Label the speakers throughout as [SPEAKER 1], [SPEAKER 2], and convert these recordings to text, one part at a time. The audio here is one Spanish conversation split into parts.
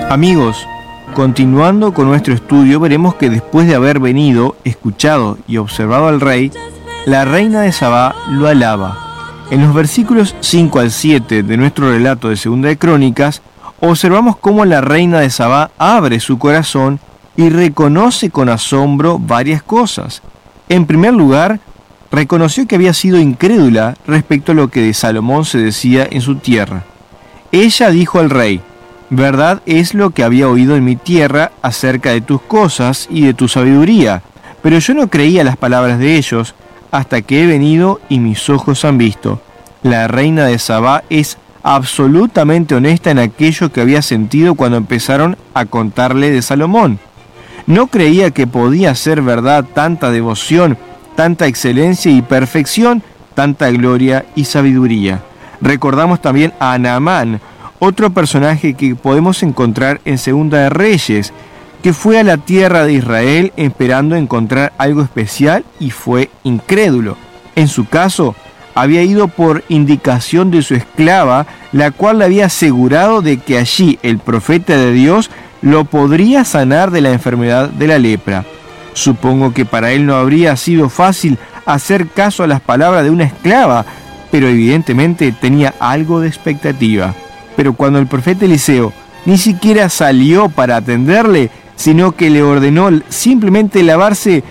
[SPEAKER 1] Amigos, continuando con nuestro estudio, veremos que después de haber venido, escuchado y observado al rey, la reina de Sabá lo alaba. En los versículos 5 al 7 de nuestro relato de Segunda de Crónicas, observamos cómo la reina de Sabá abre su corazón y reconoce con asombro varias cosas. En primer lugar, reconoció que había sido incrédula respecto a lo que de Salomón se decía en su tierra. Ella dijo al rey: verdad es lo que había oído en mi tierra acerca de tus cosas y de tu sabiduría, pero yo no creía las palabras de ellos hasta que he venido y mis ojos han visto. La reina de Sabá es absolutamente honesta en aquello que había sentido cuando empezaron a contarle de Salomón. No creía que podía ser verdad tanta devoción, tanta excelencia y perfección, tanta gloria y sabiduría. Recordamos también a Naamán, otro personaje que podemos encontrar en Segunda de Reyes, que fue a la tierra de Israel esperando encontrar algo especial y fue incrédulo. En su caso, había ido por indicación de su esclava, la cual le había asegurado de que allí el profeta de Dios lo podría sanar de la enfermedad de la lepra. Supongo que para él no habría sido fácil hacer caso a las palabras de una esclava, pero evidentemente tenía algo de expectativa. Pero cuando el profeta Eliseo ni siquiera salió para atenderle, sino que le ordenó simplemente lavarse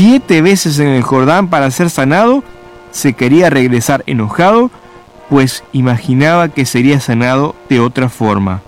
[SPEAKER 1] 7 veces en el Jordán para ser sanado, se quería regresar enojado, pues imaginaba que sería sanado de otra forma.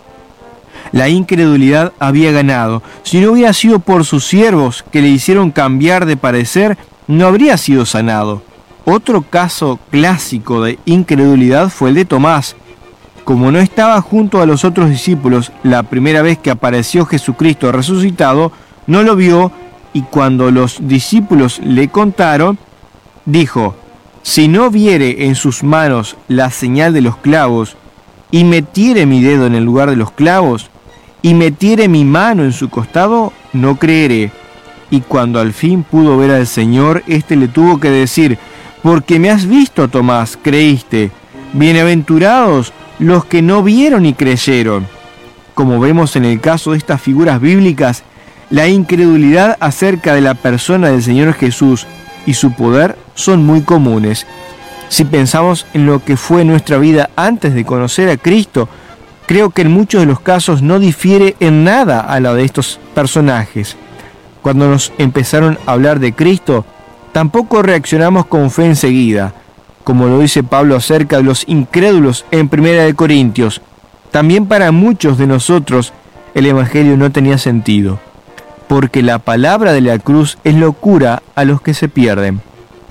[SPEAKER 1] La incredulidad había ganado. Si no hubiera sido por sus siervos que le hicieron cambiar de parecer, no habría sido sanado. Otro caso clásico de incredulidad fue el de Tomás. Como no estaba junto a los otros discípulos la primera vez que apareció Jesucristo resucitado, no lo vio, y cuando los discípulos le contaron, dijo: si no viere en sus manos la señal de los clavos, y metiere mi dedo en el lugar de los clavos, y metiere mi mano en su costado, no creeré. Y cuando al fin pudo ver al Señor, éste le tuvo que decir: porque me has visto, Tomás, creíste. Bienaventurados los que no vieron y creyeron. Como vemos en el caso de estas figuras bíblicas, la incredulidad acerca de la persona del Señor Jesús y su poder son muy comunes. Si pensamos en lo que fue nuestra vida antes de conocer a Cristo, creo que en muchos de los casos no difiere en nada a la de estos personajes. Cuando nos empezaron a hablar de Cristo, tampoco reaccionamos con fe enseguida, como lo dice Pablo acerca de los incrédulos en 1 de Corintios. También para muchos de nosotros el Evangelio no tenía sentido, porque la palabra de la cruz es locura a los que se pierden.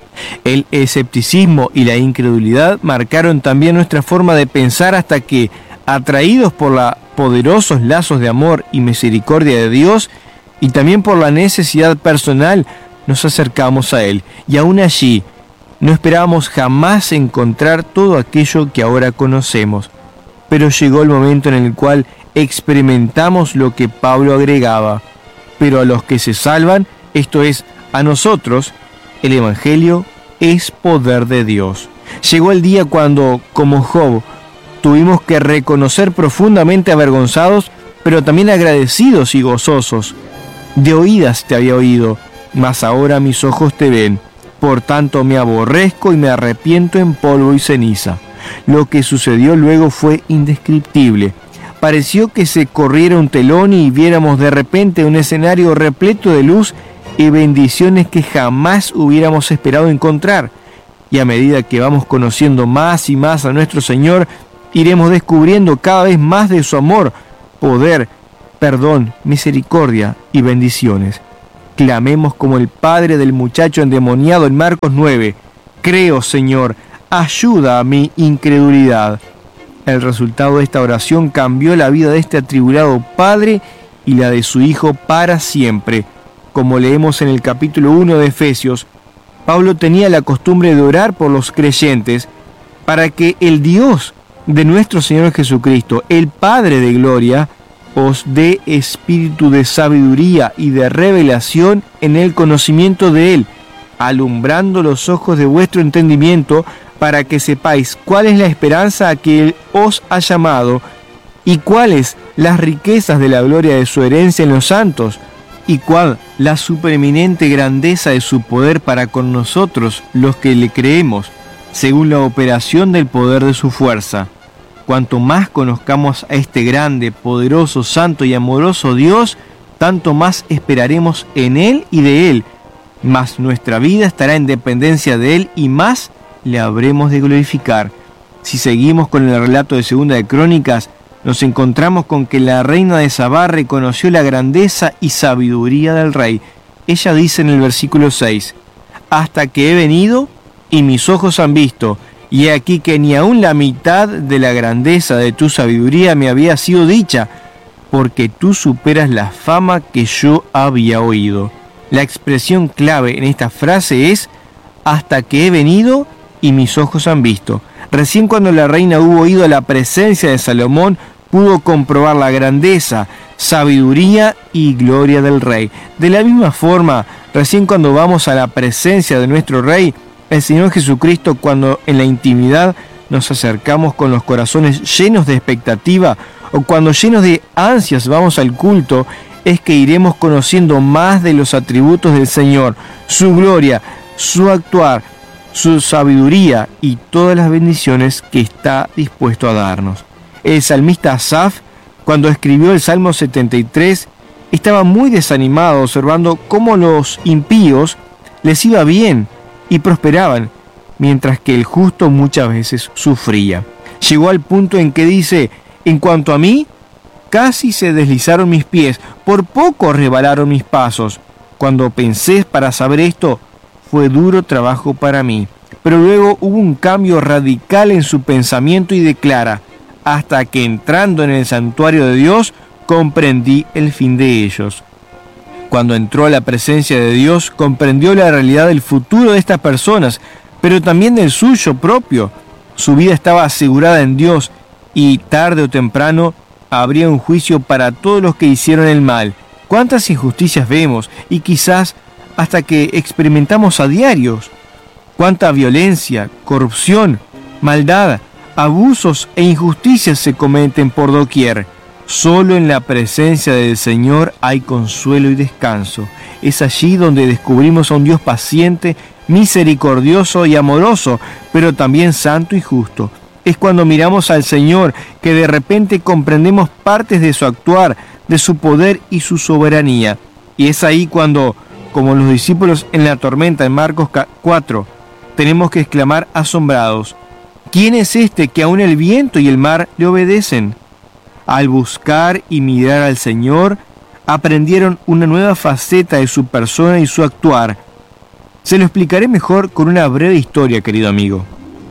[SPEAKER 1] El escepticismo y la incredulidad marcaron también nuestra forma de pensar hasta que, atraídos por los poderosos lazos de amor y misericordia de Dios y también por la necesidad personal, nos acercamos a Él, y aún allí no esperábamos jamás encontrar todo aquello que ahora conocemos. Pero llegó el momento en el cual experimentamos lo que Pablo agregaba: pero a los que se salvan, esto es, a nosotros, el Evangelio es poder de Dios. Llegó el día cuando, como Job, tuvimos que reconocer profundamente avergonzados, pero también agradecidos y gozosos. De oídas te había oído, mas ahora mis ojos te ven. Por tanto me aborrezco y me arrepiento en polvo y ceniza. Lo que sucedió luego fue indescriptible. Pareció que se corriera un telón y viéramos de repente un escenario repleto de luz y bendiciones que jamás hubiéramos esperado encontrar. Y a medida que vamos conociendo más y más a nuestro Señor, iremos descubriendo cada vez más de su amor, poder, perdón, misericordia y bendiciones. Clamemos como el padre del muchacho endemoniado en Marcos 9: creo, Señor, ayuda a mi incredulidad. El resultado de esta oración cambió la vida de este atribulado padre y la de su hijo para siempre. Como leemos en el capítulo 1 de Efesios, Pablo tenía la costumbre de orar por los creyentes para que el Dios de nuestro Señor Jesucristo, el Padre de gloria, os dé espíritu de sabiduría y de revelación en el conocimiento de Él, alumbrando los ojos de vuestro entendimiento, para que sepáis cuál es la esperanza a que Él os ha llamado, ¿Y cuáles las riquezas de la gloria de su herencia en los santos? ¿Y cuál la supereminente grandeza de su poder para con nosotros, los que le creemos, según la operación del poder de su fuerza? Cuanto más conozcamos a este grande, poderoso, santo y amoroso Dios, tanto más esperaremos en Él y de Él, más nuestra vida estará en dependencia de Él y más le habremos de glorificar. Si seguimos con el relato de Segunda de Crónicas, nos encontramos con que la reina de Sabá reconoció la grandeza y sabiduría del rey. Ella dice en el versículo 6, «Hasta que he venido y mis ojos han visto, y he aquí que ni aun la mitad de la grandeza de tu sabiduría me había sido dicha, porque tú superas la fama que yo había oído». La expresión clave en esta frase es, «hasta que he venido y mis ojos han visto». Recién cuando la reina hubo ido a la presencia de Salomón, pudo comprobar la grandeza, sabiduría y gloria del rey. De la misma forma, recién cuando vamos a la presencia de nuestro rey, el Señor Jesucristo, cuando en la intimidad nos acercamos con los corazones llenos de expectativa, o cuando llenos de ansias vamos al culto, es que iremos conociendo más de los atributos del Señor, su gloria, su actuar, su sabiduría y todas las bendiciones que está dispuesto a darnos. El salmista Asaf, cuando escribió el Salmo 73, estaba muy desanimado observando cómo los impíos les iba bien y prosperaban, mientras que el justo muchas veces sufría. Llegó al punto en que dice, «En cuanto a mí, casi se deslizaron mis pies, por poco resbalaron mis pasos. Cuando pensé para saber esto, fue duro trabajo para mí». Pero luego hubo un cambio radical en su pensamiento y declara, «Hasta que entrando en el santuario de Dios, comprendí el fin de ellos». Cuando entró a la presencia de Dios, comprendió la realidad del futuro de estas personas, pero también del suyo propio. Su vida estaba asegurada en Dios y tarde o temprano habría un juicio para todos los que hicieron el mal. ¿Cuántas injusticias vemos? Y quizás hasta que experimentamos a diarios. Cuánta violencia, corrupción, maldad, abusos e injusticias se cometen por doquier. Solo en la presencia del Señor hay consuelo y descanso. Es allí donde descubrimos a un Dios paciente, misericordioso y amoroso, pero también santo y justo. Es cuando miramos al Señor que de repente comprendemos partes de su actuar, de su poder y su soberanía. Y es ahí cuando, como los discípulos en la tormenta en Marcos 4, tenemos que exclamar asombrados, ¿quién es este que aún el viento y el mar le obedecen? Al buscar y mirar al Señor, aprendieron una nueva faceta de su persona y su actuar. Se lo explicaré mejor con una breve historia, querido amigo.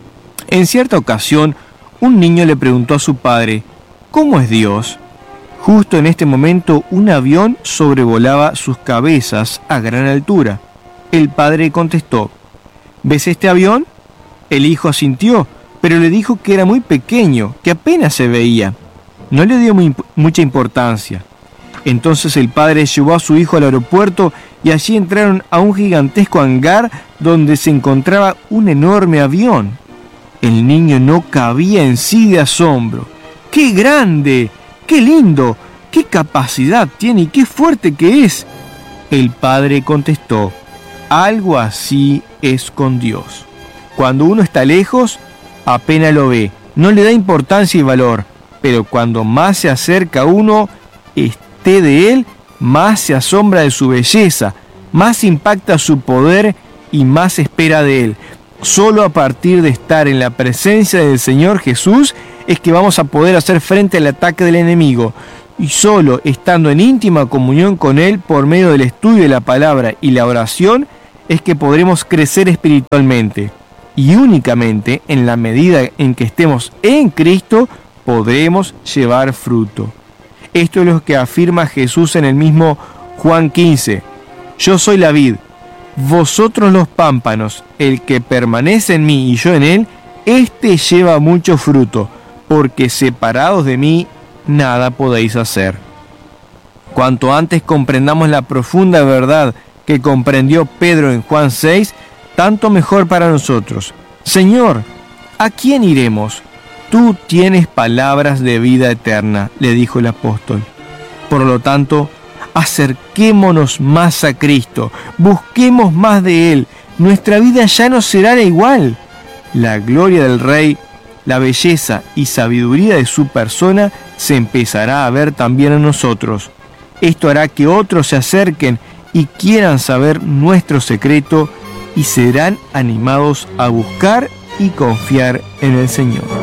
[SPEAKER 1] En cierta ocasión, un niño le preguntó a su padre, ¿cómo es Dios? Justo en este momento, un avión sobrevolaba sus cabezas a gran altura. El padre contestó, ¿ves este avión? El hijo asintió, pero le dijo que era muy pequeño, que apenas se veía. No le dio mucha importancia. Entonces el padre llevó a su hijo al aeropuerto y allí entraron a un gigantesco hangar donde se encontraba un enorme avión. El niño no cabía en sí de asombro. ¡Qué grande! ¡Qué lindo! ¡Qué capacidad tiene y qué fuerte que es! El padre contestó, algo así es con Dios. Cuando uno está lejos, apenas lo ve, no le da importancia y valor, pero cuando más se acerca uno, esté de Él, más se asombra de su belleza, más impacta su poder y más espera de Él. Solo a partir de estar en la presencia del Señor Jesús es que vamos a poder hacer frente al ataque del enemigo. Y solo estando en íntima comunión con Él por medio del estudio de la palabra y la oración es que podremos crecer espiritualmente. Y únicamente en la medida en que estemos en Cristo podremos llevar fruto. Esto es lo que afirma Jesús en el mismo Juan 15. Yo soy la vid, vosotros los pámpanos, el que permanece en mí y yo en él, éste lleva mucho fruto, porque separados de mí nada podéis hacer. Cuanto antes comprendamos la profunda verdad que comprendió Pedro en Juan 6, tanto mejor para nosotros. Señor, ¿a quién iremos? Tú tienes palabras de vida eterna, le dijo el apóstol. Por lo tanto, acerquémonos más a Cristo, busquemos más de Él. Nuestra vida ya no será la igual. La gloria del Rey, la belleza y sabiduría de su persona se empezará a ver también en nosotros. Esto hará que otros se acerquen y quieran saber nuestro secreto y serán animados a buscar y confiar en el Señor.